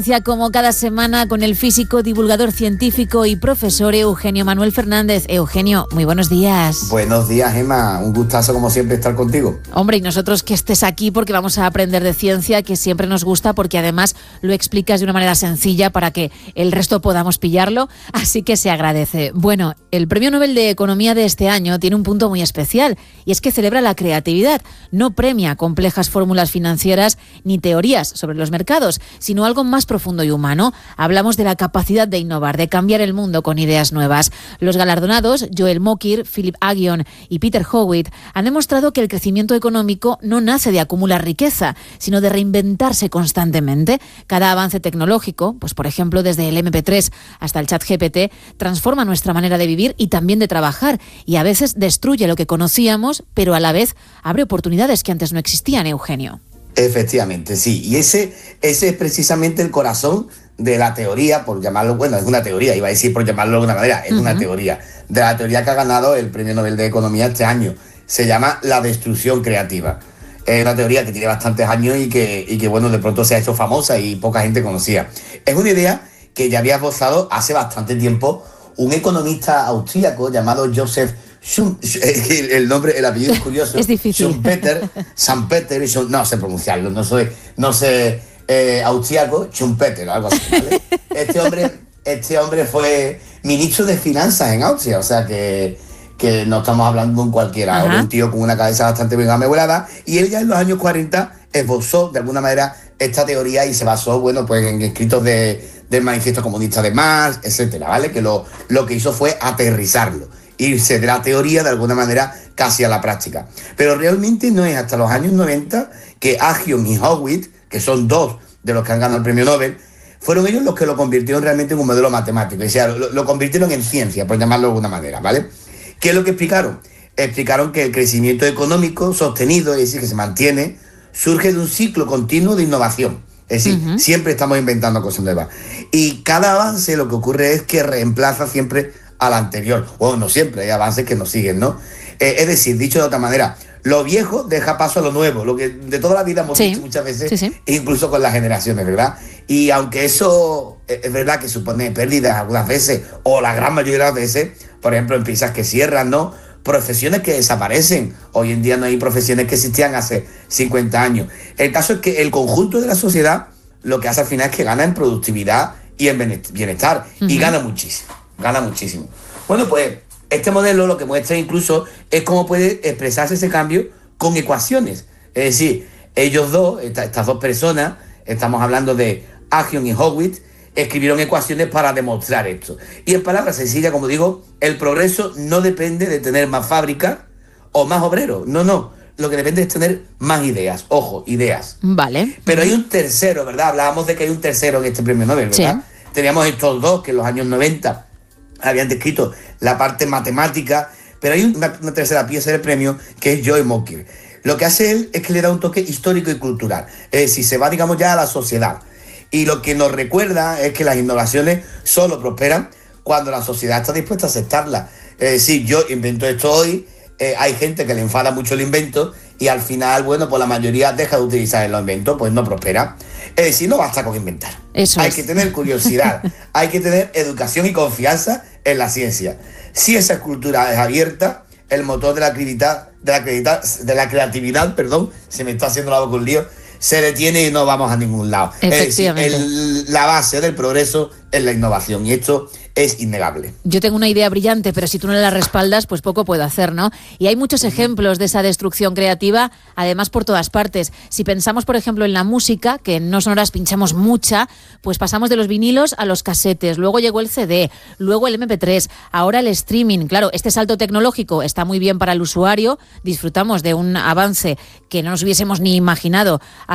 Como cada semana con el físico, divulgador científico y profesor Eugenio Manuel Fernández. Eugenio, muy buenos días. Buenos días, Emma. Un gustazo como siempre estar contigo. Hombre, y nosotros que estés aquí porque vamos a aprender de ciencia, que siempre nos gusta, porque además lo explicas de una manera sencilla para que el resto podamos pillarlo, así que se agradece. Bueno, el Premio Nobel de Economía de este año tiene un punto muy especial, y es que celebra la creatividad. No premia complejas fórmulas financieras ni teorías sobre los mercados, sino algo más profundo y humano. Hablamos de la capacidad de innovar, de cambiar el mundo con ideas nuevas. Los galardonados, Joel Mokyr, Philip Aghion y Peter Howitt, han demostrado que el crecimiento económico no nace de acumular riqueza, sino de reinventarse constantemente. Cada avance tecnológico, pues por ejemplo desde el MP3 hasta el ChatGPT, transforma nuestra manera de vivir y también de trabajar, y a veces destruye lo que conocíamos, pero a la vez abre oportunidades que antes no existían, Eugenio. Efectivamente, sí. Y ese es precisamente el corazón de la teoría, por llamarlo, bueno, es una teoría, iba a decir por llamarlo de alguna manera, es una teoría, de la teoría que ha ganado el Premio Nobel de Economía este año. Se llama la destrucción creativa. Es una teoría que tiene bastantes años y que bueno, de pronto se ha hecho famosa y poca gente conocía. Es una idea que ya había esbozado hace bastante tiempo un economista austríaco llamado Joseph el apellido es curioso. Es difícil. Schumpeter, no sé pronunciarlo, no sé austriaco, Schumpeter, algo así, ¿vale? Este hombre fue ministro de Finanzas en Austria, o sea que no estamos hablando de un cualquiera, un tío con una cabeza bastante bien amueblada, y él ya en los años 40 esbozó de alguna manera esta teoría y se basó, bueno, pues en escritos del Manifiesto Comunista de Marx, etcétera, ¿vale? Que lo que hizo fue aterrizarlo, irse de la teoría de alguna manera casi a la práctica. Pero realmente no es hasta los años 90 que Aghion y Howitt, que son dos de los que han ganado el premio Nobel, fueron ellos los que lo convirtieron realmente en un modelo matemático, o sea, lo convirtieron en ciencia, por llamarlo de alguna manera, ¿vale? ¿Qué es lo que explicaron? Explicaron que el crecimiento económico sostenido, es decir, que se mantiene, surge de un ciclo continuo de innovación. Es decir, siempre estamos inventando cosas nuevas. Y cada avance lo que ocurre es que reemplaza siempre al anterior. Bueno, no siempre, hay avances que nos siguen, ¿no? Es decir, dicho de otra manera, lo viejo deja paso a lo nuevo, lo que de toda la vida hemos dicho muchas veces, incluso con las generaciones, ¿verdad? Y aunque eso es verdad que supone pérdidas algunas veces, o la gran mayoría de las veces, por ejemplo, empresas que cierran, ¿no? Profesiones que desaparecen. Hoy en día no hay profesiones que existían hace 50 años. El caso es que el conjunto de la sociedad lo que hace al final es que gana en productividad y en bienestar, y gana muchísimo. Bueno, pues este modelo lo que muestra incluso es cómo puede expresarse ese cambio con ecuaciones. Es decir, ellos dos, estas dos personas, estamos hablando de Aghion y Howitt, escribieron ecuaciones para demostrar esto. Y en palabras sencillas, como digo, el progreso no depende de tener más fábricas o más obreros. No. Lo que depende es tener más ideas. Ojo, ideas. Vale. Pero hay un tercero, ¿verdad? Hablábamos de que hay un tercero en este premio Nobel, ¿verdad? Sí. Teníamos estos dos que en los años 90 habían descrito la parte matemática, pero hay una tercera pieza del premio que es Joel Mokyr. Lo que hace él es que le da un toque histórico y cultural. Es decir, se va, digamos, ya a la sociedad. Y lo que nos recuerda es que las innovaciones solo prosperan cuando la sociedad está dispuesta a aceptarlas. Es decir, yo invento esto hoy, hay gente que le enfada mucho el invento y al final, bueno, pues la mayoría deja de utilizar el invento, pues no prospera. Es decir, no basta con inventar. Hay que tener curiosidad, hay que tener educación y confianza en la ciencia. Si esa cultura es abierta, el motor de la creatividad, se me está haciendo la boca un lío, se detiene y no vamos a ningún lado. Efectivamente. Es decir, la base del progreso es la innovación, y esto es innegable. Yo tengo una idea brillante, pero si tú no la respaldas, pues poco puedo hacer, ¿no? Y hay muchos ejemplos de esa destrucción creativa, además por todas partes. Si pensamos, por ejemplo, en la música, que en No Sonoras pinchamos mucha, pues pasamos de los vinilos a los casetes, luego llegó el CD, luego el MP3, ahora el streaming. Claro, este salto tecnológico está muy bien para el usuario, disfrutamos de un avance que no nos hubiésemos ni imaginado